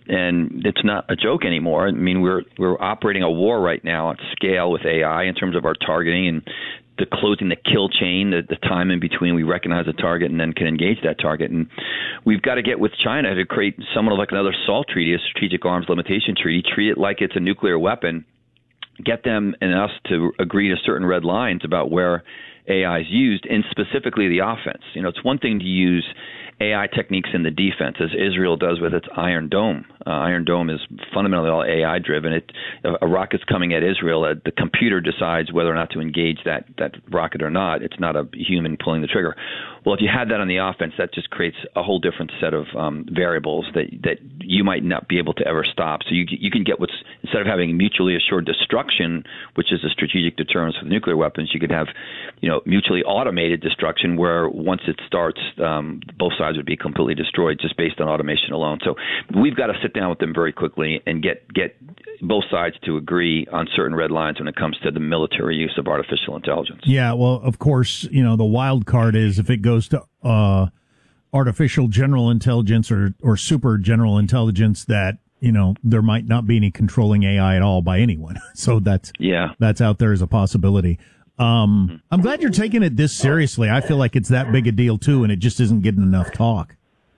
and it's not a joke anymore. I mean, we're operating a war right now at scale with AI in terms of our targeting and the closing the kill chain, the time in between we recognize a target and then can engage that target. And we've got to get with China to create somewhat like another SALT treaty, a strategic arms limitation treaty, treat it like it's a nuclear weapon, get them and us to agree to certain red lines about where AI is used, and specifically the offense. You know, it's one thing to use AI techniques in the defense, as Israel does with its Iron Dome. Iron Dome is fundamentally all AI driven. A rocket's coming at Israel, the computer decides whether or not to engage that rocket or not. It's not a human pulling the trigger. Well, if you had that on the offense, that just creates a whole different set of variables that you might not be able to ever stop. So you can get instead of having mutually assured destruction, which is a strategic deterrence with nuclear weapons, you could have, mutually automated destruction where once it starts, both sides would be completely destroyed just based on automation alone. So we've got to sit down with them very quickly and get both sides to agree on certain red lines when it comes to the military use of artificial intelligence. Yeah, well, of course, the wild card is if it goes to artificial general intelligence or super general intelligence that, there might not be any controlling AI at all by anyone. So that's out there as a possibility. I'm glad you're taking it this seriously. I feel like it's that big a deal too, and it just isn't getting enough talk.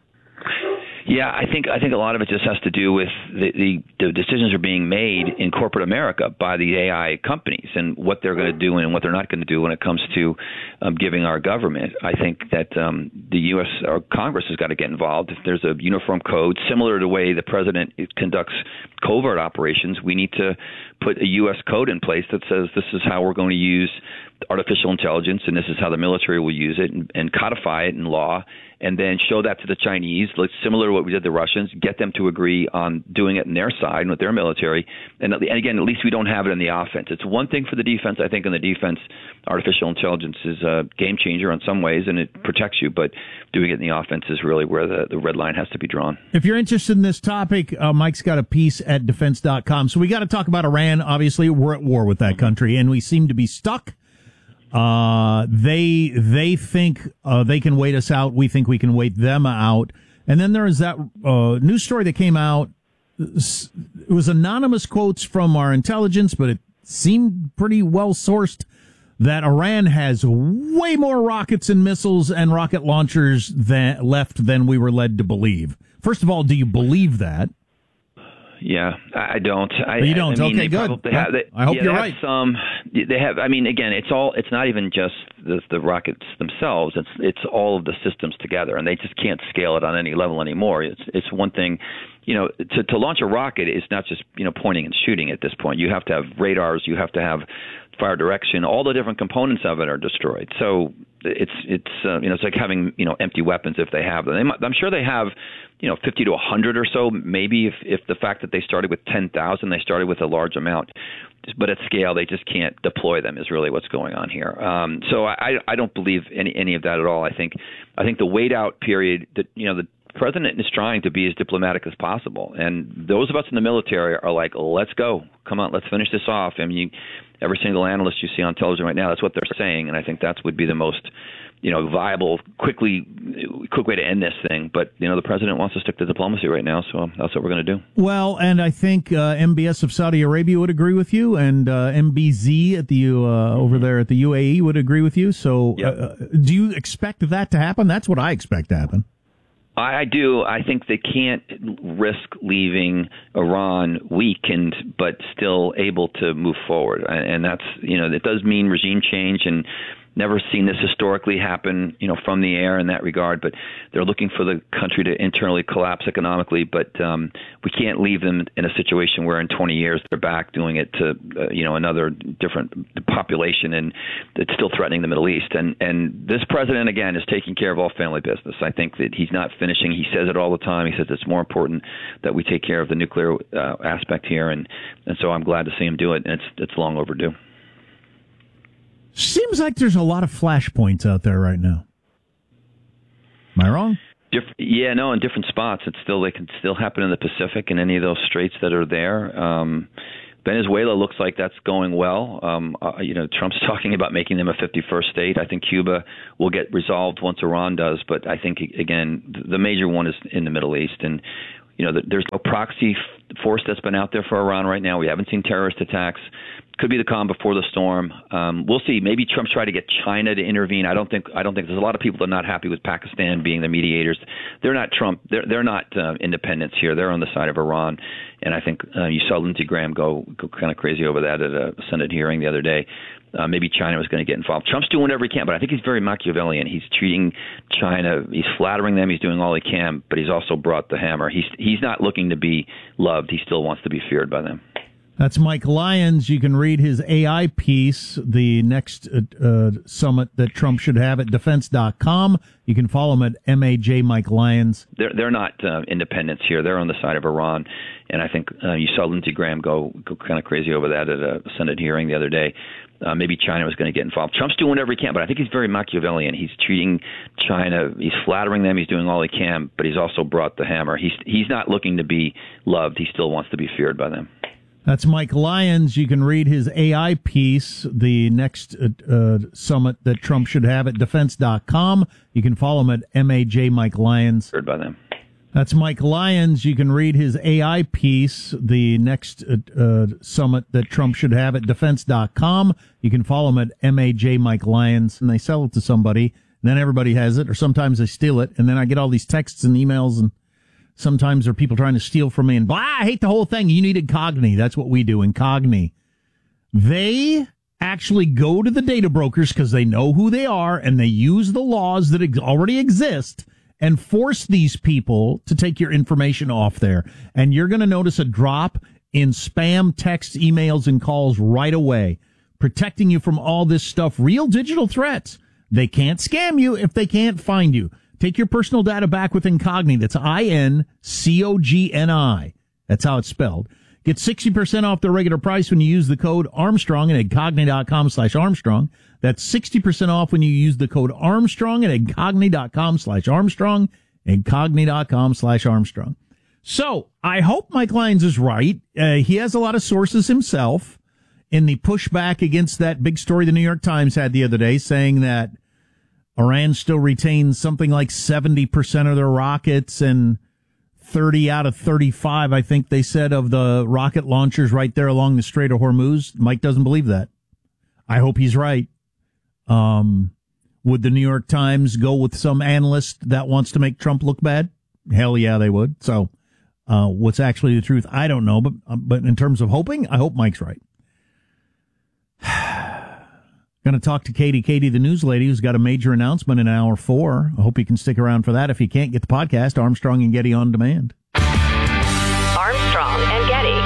Yeah, I think a lot of it just has to do with the decisions are being made in corporate America by the AI companies and what they're going to do and what they're not going to do when it comes to giving our government. I think that the U.S. or Congress has got to get involved. If there's a uniform code similar to the way the president conducts covert operations, we need to put a U.S. code in place that says this is how we're going to use artificial intelligence and this is how the military will use it, and codify it in law, and then show that to the Chinese, similar to what we did to the Russians, get them to agree on doing it in their side with their military. And again, at least we don't have it in the offense. It's one thing for the defense. I think in the defense, artificial intelligence is a game changer in some ways, and it protects you. But doing it in the offense is really where the red line has to be drawn. If you're interested in this topic, Mike's got a piece at defense.com. So we got to talk about Iran. Obviously, we're at war with that country, and we seem to be stuck. They think they can wait us out. We think we can wait them out. And then there is that news story that came out. It was anonymous quotes from our intelligence, but it seemed pretty well sourced that Iran has way more rockets and missiles and rocket launchers left than we were led to believe. First of all, do you believe that? Yeah, I don't. You don't? Okay, good. I hope you're right. They have. I mean, again, it's not even just the rockets themselves. It's all of the systems together, and they just can't scale it on any level anymore. It's one thing, to launch a rocket is not just pointing and shooting at this point. You have to have radars. You have to have fire direction. All the different components of it are destroyed. So it's like having empty weapons if they have them. I'm sure they have 50 to 100 or so. Maybe if the fact that they started with 10,000, they started with a large amount, but at scale they just can't deploy them is really what's going on here. So I don't believe any of that at all. I think the wait out period that the president is trying to be as diplomatic as possible, and those of us in the military are like, let's go, come on, let's finish this off. I mean, every single analyst you see on television right now, that's what they're saying, and I think that would be the most viable, quick way to end this thing. But the president wants to stick to diplomacy right now, so that's what we're going to do. Well, and I think MBS of Saudi Arabia would agree with you, and MBZ at the over there at the UAE would agree with you. So, yep. Do you expect that to happen? That's what I expect to happen. I do. I think they can't risk leaving Iran weakened but still able to move forward. And that's, it does mean regime change, and never seen this historically happen, from the air in that regard. But they're looking for the country to internally collapse economically. But we can't leave them in a situation where in 20 years they're back doing it to, another different population, and it's still threatening the Middle East. And this president, again, is taking care of all family business. I think that he's not finishing. He says it all the time. He says it's more important that we take care of the nuclear aspect here. And so I'm glad to see him do it. And it's long overdue. Seems like there's a lot of flashpoints out there right now. Am I wrong? In different spots. They can still happen in the Pacific and any of those straits that are there. Venezuela looks like that's going well. Trump's talking about making them a 51st state. I think Cuba will get resolved once Iran does, but I think again the major one is in the Middle East, and there's no proxy force that's been out there for Iran right now. We haven't seen terrorist attacks. Could be the calm before the storm. We'll see. Maybe Trump's trying to get China to intervene. I don't think there's a lot of people that are not happy with Pakistan being the mediators. They're not Trump. They're not independents here. They're on the side of Iran. And I think you saw Lindsey Graham go kind of crazy over that at a Senate hearing the other day. Maybe China was going to get involved. Trump's doing whatever he can, but I think he's very Machiavellian. He's treating China, he's flattering them, he's doing all he can, but he's also brought the hammer. He's not looking to be loved. He still wants to be feared by them. That's Mike Lyons. You can read his AI piece, the next summit that Trump should have, at defense.com. You can follow him at MAJ Mike Lyons. They're not independents here. They're on the side of Iran. And I think you saw Lindsey Graham go kind of crazy over that at a Senate hearing the other day. Maybe China was going to get involved. Trump's doing whatever he can, but I think he's very Machiavellian. He's treating China, he's flattering them, he's doing all he can, but he's also brought the hammer. He's not looking to be loved. He still wants to be feared by them. That's Mike Lyons. You can read his AI piece, the next summit that Trump should have, at defense.com. You can follow him at MAJ Mike Lyons. Feared by them. That's Mike Lyons. You can read his AI piece, the next summit that Trump should have, at defense.com. You can follow him at MAJ Mike Lyons. And they sell it to somebody, and then everybody has it, or sometimes they steal it, and then I get all these texts and emails, and sometimes there are people trying to steal from me, and blah, I hate the whole thing. You need Incogni. That's what we do, Incogni. They actually go to the data brokers because they know who they are, and they use the laws that already exist and force these people to take your information off there. And you're going to notice a drop in spam texts, emails, and calls right away, protecting you from all this stuff. Real digital threats. They can't scam you if they can't find you. Take your personal data back with Incogni. That's INCOGNI. That's how it's spelled. Get 60% off the regular price when you use the code Armstrong at Incogni.com/Armstrong. That's 60% off when you use the code Armstrong at Incogni.com/Armstrong. Incogni.com/Armstrong. So I hope Mike Lyons is right. He has a lot of sources himself in the pushback against that big story the New York Times had the other day, saying that Iran still retains something like 70% of their rockets and 30 out of 35, I think they said, of the rocket launchers right there along the Strait of Hormuz. Mike doesn't believe that. I hope he's right. Would the New York Times go with some analyst that wants to make Trump look bad? Hell yeah, they would. So what's actually the truth, I don't know. But in terms of hoping, I hope Mike's right. Going to talk to Katie, the news lady, who's got a major announcement in hour 4. I hope you can stick around for that. If you can't get the podcast, Armstrong and Getty on demand. Armstrong and Getty.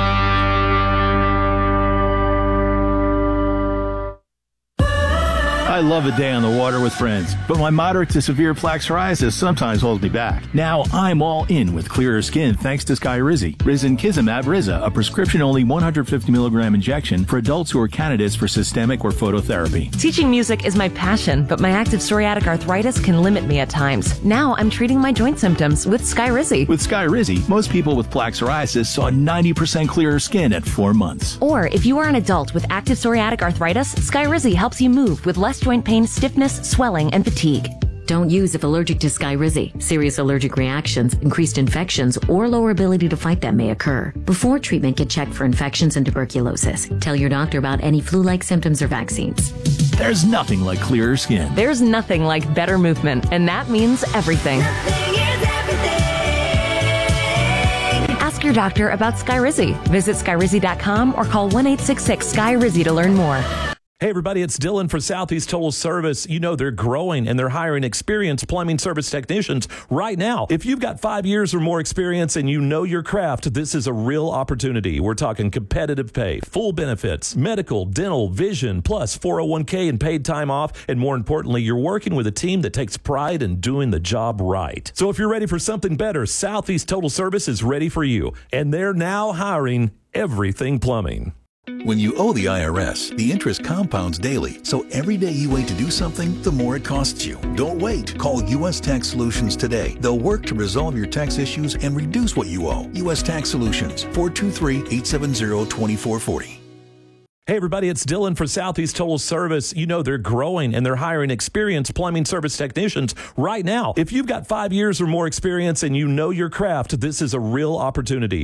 I love a day on the water with friends, but my moderate to severe plaque psoriasis sometimes holds me back. Now I'm all in with clearer skin thanks to Skyrizi. Risankizumab Riza, a prescription-only 150 milligram injection for adults who are candidates for systemic or phototherapy. Teaching music is my passion, but my active psoriatic arthritis can limit me at times. Now I'm treating my joint symptoms with Skyrizi. With Skyrizi, most people with plaque psoriasis saw 90% clearer skin at 4 months. Or if you are an adult with active psoriatic arthritis, Skyrizi helps you move with less joint pain, stiffness, swelling, and fatigue. Don't use if allergic to Skyrizi. Serious allergic reactions, increased infections, or lower ability to fight them may occur. Before treatment, get checked for infections and tuberculosis. Tell your doctor about any flu-like symptoms or vaccines. There's nothing like clearer skin. There's nothing like better movement, and that means everything. Ask your doctor about Skyrizi. Visit Skyrizi.com or call 1-866-SKY-RIZZI to learn more. Hey, everybody, it's Dylan for Southeast Total Service. You know, they're growing and they're hiring experienced plumbing service technicians right now. If you've got 5 years or more experience and you know your craft, this is a real opportunity. We're talking competitive pay, full benefits, medical, dental, vision, plus 401k and paid time off. And more importantly, you're working with a team that takes pride in doing the job right. So if you're ready for something better, Southeast Total Service is ready for you. And they're now hiring everything plumbing. When you owe the IRS, the interest compounds daily, so every day you wait to do something, the more it costs you. Don't wait. Call U.S. Tax Solutions today. They'll work to resolve your tax issues and reduce what you owe. U.S. Tax Solutions, 423-870-2440. Hey, everybody, it's Dylan for Southeast Total Service. You know, they're growing and they're hiring experienced plumbing service technicians right now. If you've got 5 years or more experience and you know your craft, this is a real opportunity.